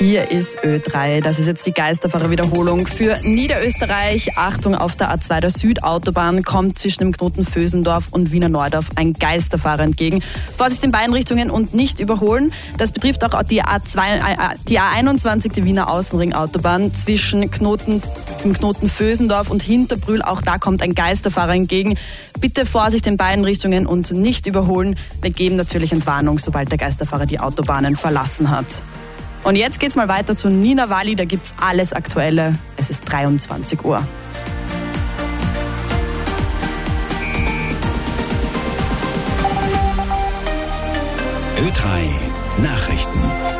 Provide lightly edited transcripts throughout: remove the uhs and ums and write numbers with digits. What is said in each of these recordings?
Hier ist Ö3. Das ist jetzt die Geisterfahrer-Wiederholung für Niederösterreich. Achtung, auf der A2 der Südautobahn kommt zwischen dem Knoten Vösendorf und Wiener Neudorf ein Geisterfahrer entgegen. Vorsicht in beiden Richtungen und nicht überholen. Das betrifft auch die A21, die Wiener Außenringautobahn zwischen dem Knoten Vösendorf und Hinterbrühl. Auch da kommt ein Geisterfahrer entgegen. Bitte Vorsicht in beiden Richtungen und nicht überholen. Wir geben natürlich Entwarnung, sobald der Geisterfahrer die Autobahnen verlassen hat. Und jetzt geht's mal weiter zu Nina Walli, da gibt's alles Aktuelle. Es ist 23 Uhr. Ö3 Nachrichten.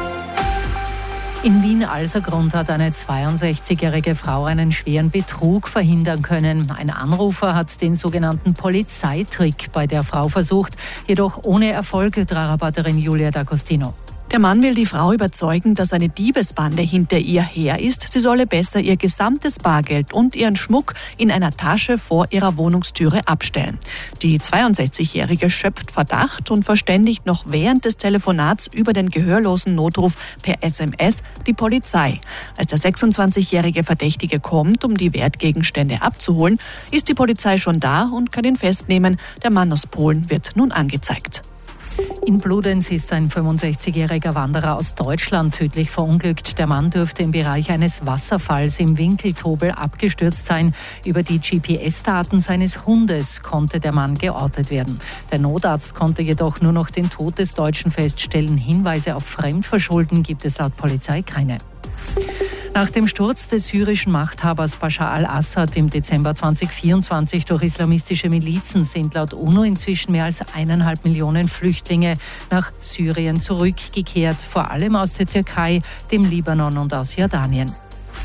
In Wien-Alsergrund hat eine 62-jährige Frau einen schweren Betrug verhindern können. Ein Anrufer hat den sogenannten Polizeitrick bei der Frau versucht, jedoch ohne Erfolg, Trarabatterin Julia D'Agostino. Der Mann will die Frau überzeugen, dass eine Diebesbande hinter ihr her ist. Sie solle besser ihr gesamtes Bargeld und ihren Schmuck in einer Tasche vor ihrer Wohnungstüre abstellen. Die 62-Jährige schöpft Verdacht und verständigt noch während des Telefonats über den gehörlosen Notruf per SMS die Polizei. Als der 26-jährige Verdächtige kommt, um die Wertgegenstände abzuholen, ist die Polizei schon da und kann ihn festnehmen. Der Mann aus Polen wird nun angezeigt. In Bludenz ist ein 65-jähriger Wanderer aus Deutschland tödlich verunglückt. Der Mann dürfte im Bereich eines Wasserfalls im Winkeltobel abgestürzt sein. Über die GPS-Daten seines Hundes konnte der Mann geortet werden. Der Notarzt konnte jedoch nur noch den Tod des Deutschen feststellen. Hinweise auf Fremdverschulden gibt es laut Polizei keine. Nach dem Sturz des syrischen Machthabers Bashar al-Assad im Dezember 2024 durch islamistische Milizen sind laut UNO inzwischen mehr als 1,5 Millionen Flüchtlinge nach Syrien zurückgekehrt, vor allem aus der Türkei, dem Libanon und aus Jordanien.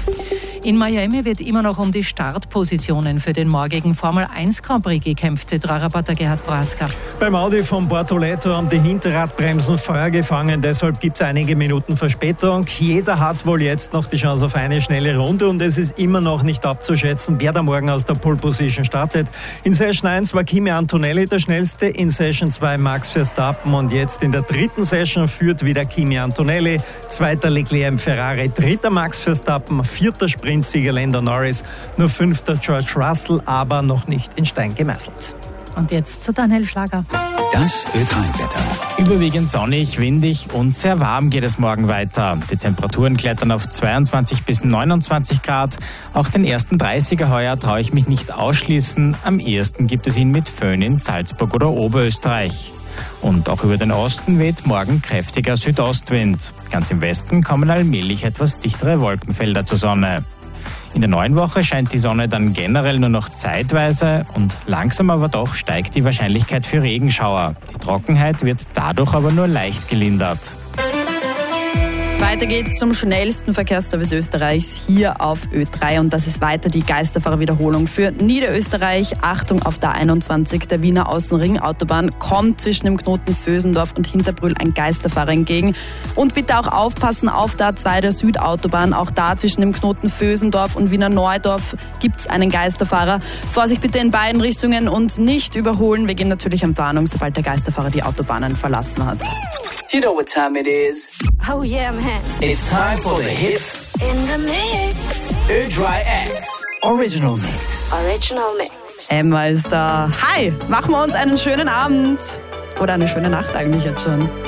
In Miami wird immer noch um die Startpositionen für den morgigen Formel-1 Grand Prix gekämpft. Trarabatter Gerhard Braska. Beim Audi von Bortoleto haben die Hinterradbremsen Feuer gefangen, deshalb gibt es einige Minuten Verspätung. Jeder hat wohl jetzt noch die Chance auf eine schnelle Runde und es ist immer noch nicht abzuschätzen, wer da morgen aus der Pole Position startet. In Session 1 war Kimi Antonelli der schnellste, in Session 2 Max Verstappen und jetzt in der dritten Session führt wieder Kimi Antonelli, zweiter Leclerc im Ferrari, dritter Max Verstappen, vierter Sprintsieger Lando Norris, nur fünfter George Russell, aber noch nicht in Stein gemeißelt. Und jetzt zu Daniel Schlager. Das Ö3-Wetter. Überwiegend sonnig, windig und sehr warm geht es morgen weiter. Die Temperaturen klettern auf 22 bis 29 Grad. Auch den ersten 30er heuer traue ich mich nicht ausschließen. Am ehesten gibt es ihn mit Föhn in Salzburg oder Oberösterreich. Und auch über den Osten weht morgen kräftiger Südostwind. Ganz im Westen kommen allmählich etwas dichtere Wolkenfelder zur Sonne. In der neuen Woche scheint die Sonne dann generell nur noch zeitweise und langsam aber doch steigt die Wahrscheinlichkeit für Regenschauer. Die Trockenheit wird dadurch aber nur leicht gelindert. Weiter geht's zum schnellsten Verkehrsservice Österreichs hier auf Ö3 und das ist weiter die Geisterfahrer-Wiederholung für Niederösterreich. Achtung, auf der 21 der Wiener Außenringautobahn kommt zwischen dem Knoten Vösendorf und Hinterbrühl ein Geisterfahrer entgegen. Und bitte auch aufpassen auf der A2 der Südautobahn, auch da zwischen dem Knoten Vösendorf und Wiener Neudorf gibt's einen Geisterfahrer. Vorsicht bitte in beiden Richtungen und nicht überholen. Wir geben natürlich Entwarnung, sobald der Geisterfahrer die Autobahnen verlassen hat. You know what time it is. Oh yeah, man. It's time for the hits In the mix. Ö3X Original Mix. Original Mix. Emma ist da. Hi, machen wir uns einen schönen Abend. Oder eine schöne Nacht eigentlich jetzt schon.